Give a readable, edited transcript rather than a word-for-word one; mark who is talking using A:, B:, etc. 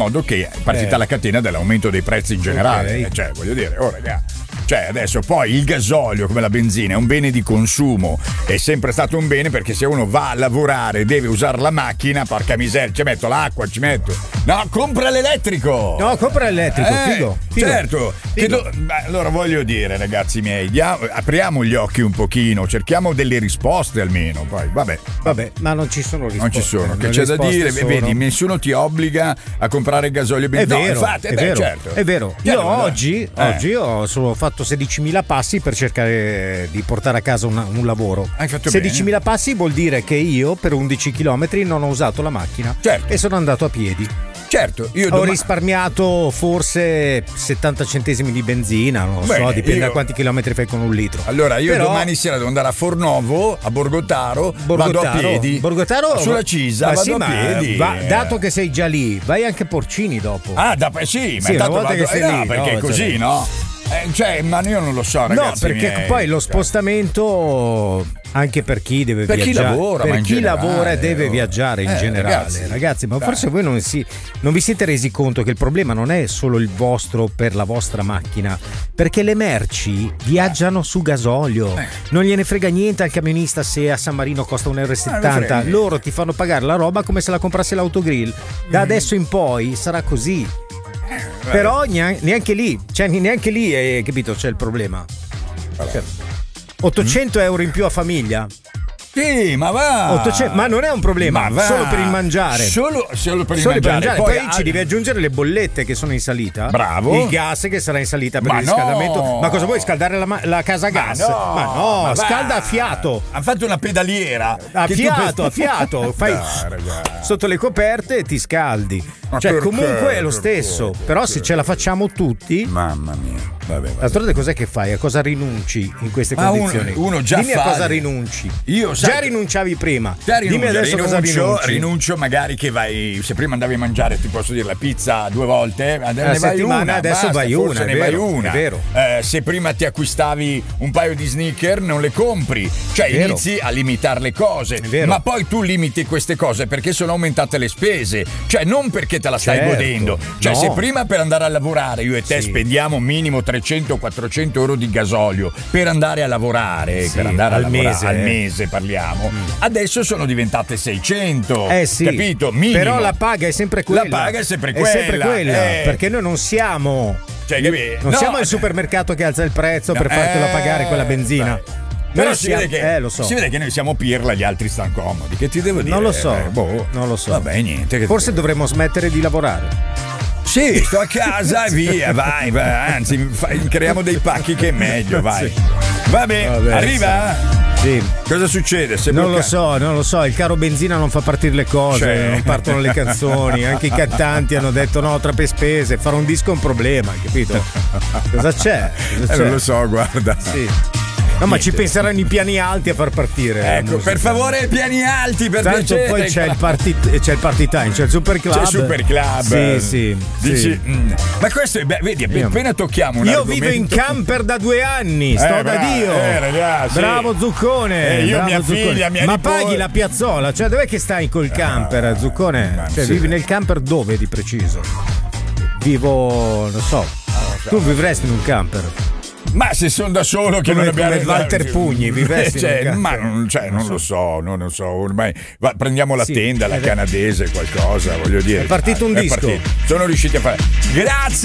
A: modo che è partita la catena dell'aumento dei prezzi in generale.
B: Ok.
A: Cioè, voglio dire, ragazzi. Cioè, adesso poi il gasolio, come la benzina, è un bene di consumo, è sempre stato un bene, perché se uno va a lavorare e deve usare la macchina, porca miseria, ci metto l'acqua, ci metto. No, compra l'elettrico!
B: No, compra l'elettrico, figo.
A: Certo.
B: Figo.
A: Allora voglio dire, ragazzi miei, apriamo gli occhi un pochino, cerchiamo delle risposte almeno. Poi, vabbè,
B: ma non ci sono risposte.
A: non ci sono, che
B: Le
A: c'è da dire,
B: risposte
A: vedi,
B: sono-
A: nessuno ti obbliga a comprare gasolio e
B: È
A: benzina.
B: vero,
A: No, infatti,
B: è vero,
A: certo.
B: è vero.
A: Chiaro,
B: Io oggi ho solo fatto 16.000 passi per cercare di portare a casa un lavoro.
A: Hai fatto
B: 16.000 passi vuol dire che io per 11 km non ho usato la macchina,
A: Certo.
B: e sono andato a piedi.
A: Certo, io
B: Ho risparmiato forse 70 centesimi di benzina, non lo so,
A: Bene,
B: dipende
A: io-
B: da quanti chilometri fai con un litro.
A: Allora io
B: Però-
A: domani sera devo andare a Fornovo, a Borgotaro, vado a piedi.
B: Borgotaro
A: sulla Cisa,
B: ma
A: vado
B: sì,
A: a
B: ma
A: piedi.
B: dato che sei già lì, vai anche a Porcini dopo.
A: Sì, ma
B: Sì, una
A: intanto
B: volta
A: vado,
B: che sei
A: no,
B: lì,
A: perché
B: no,
A: è così,
B: cioè-
A: no? Cioè, ma io non lo so, ragazzi.
B: No, perché
A: miei.
B: poi lo spostamento anche per chi deve
A: Per chi
B: viaggiare,
A: lavora,
B: per
A: ma in
B: chi
A: generale,
B: lavora e deve viaggiare in generale, ragazzi, ma forse voi non vi siete resi conto che il problema non è solo il vostro per la vostra macchina, perché le merci viaggiano su gasolio, non gliene frega niente al camionista se a San Marino costa 1,70 €, loro ti fanno pagare la roba come se la comprasse l'autogrill. Da adesso in poi sarà così. Però neanche lì, cioè neanche lì è, capito, c'è il problema. Cioè, 800 euro in più a famiglia.
A: Sì, ma va.
B: 800, ma non è un problema,
A: Ma va.
B: solo per il mangiare.
A: Solo per il
B: Solo
A: mangiare.
B: Poi ci devi aggiungere le bollette che sono in salita.
A: Bravo.
B: Il gas che sarà in salita per
A: Ma
B: il riscaldamento.
A: no.
B: Ma cosa vuoi, scaldare la casa a gas? Ma no,
A: ma va.
B: scalda a fiato.
A: Ha fatto una pedaliera.
B: A
A: che tu
B: fiato, a
A: pensi-
B: fiato. Fai
A: Dai, ragazzi.
B: sotto le coperte e ti scaldi.
A: Ma
B: Cioè,
A: perché?
B: comunque è lo stesso.
A: Perché?
B: Però se ce la facciamo tutti.
A: Mamma mia. Vabbè.
B: D'altronde cos'è che fai? A cosa rinunci in queste
A: Ma
B: condizioni?
A: uno già
B: Dimmi
A: fa-
B: a cosa rinunci.
A: Io,
B: già
A: sai-
B: rinunciavi prima.
A: Già
B: Dimmi adesso cosa rinunci.
A: Rinuncio magari che vai. Se prima andavi a mangiare, ti posso dire, la pizza 2 volte, ne vai
B: settimana,
A: una.
B: adesso
A: basta,
B: vai
A: forse
B: una,
A: ne
B: è
A: vai
B: vero,
A: una.
B: è vero.
A: Se prima ti acquistavi un paio di sneaker, non le compri. Cioè,
B: Vero.
A: inizi a limitare le cose.
B: vero.
A: Ma poi tu limiti queste cose perché sono aumentate le spese. Cioè, non perché te la stai
B: Certo.
A: godendo. Cioè,
B: No.
A: se prima per andare a lavorare io e te
B: Sì.
A: spendiamo minimo 300-400 euro di gasolio per andare a lavorare,
B: Sì,
A: per andare a
B: al
A: lavorare
B: mese,
A: al mese parliamo. Adesso sono diventate 600.
B: Sì,
A: Capito? Minimo.
B: però la paga è sempre quella.
A: La paga è sempre
B: È sempre
A: quella,
B: quella,
A: eh.
B: perché noi non siamo.
A: Cioè, capito?
B: Non
A: No,
B: siamo al supermercato che alza il prezzo per fartela pagare quella benzina.
A: Però
B: Noi
A: si vede, che,
B: lo so.
A: si vede che noi siamo pirla, gli altri stanno comodi. Che ti devo dire?
B: Non lo so,
A: Boh.
B: non lo so.
A: Vabbè, niente.
B: Forse dovremmo smettere di lavorare.
A: Sì, sto a casa e via, vai. Anzi, creiamo dei pacchi che è meglio, vai. Vabbè, arriva?
B: Sì.
A: Cosa succede? Se
B: Non lo so, il caro benzina non fa partire le cose,
A: Cioè.
B: non partono le canzoni, anche i cantanti hanno detto no, troppe spese, fare un disco è un problema, capito? Cosa c'è?
A: Non lo so, guarda.
B: Sì. No, ma ci penseranno i piani alti a far partire. la
A: Ecco,
B: musica.
A: per favore, piani alti, per
B: Tanto
A: piacere.
B: poi c'è il party time, c'è il super club.
A: C'è il super club.
B: Sì.
A: Dici, ma questo è vedi, appena tocchiamo un
B: Io
A: argomento.
B: vivo in camper da 2 anni, sto da Dio.
A: Ragazzi.
B: Bravo Zuccone.
A: Io,
B: bravo
A: mia
B: Zuccone.
A: figlia, mia
B: Ma
A: nipote.
B: paghi la piazzola? Cioè, dov'è che stai col camper, Zuccone? Cioè,
A: sì.
B: vivi nel camper dove di preciso? Vivo, non so. Tu vivresti in un camper?
A: Ma se sono da solo che
B: Come-
A: non abbiamo
B: come Walter Pugni, vivessi
A: cioè,
B: in un
A: ma
B: camper.
A: non lo so, ormai prendiamo la
B: Sì,
A: tenda, la
B: è vero.
A: canadese, qualcosa, voglio dire.
B: È partito un disco.
A: Sono riusciti a fare. Grazie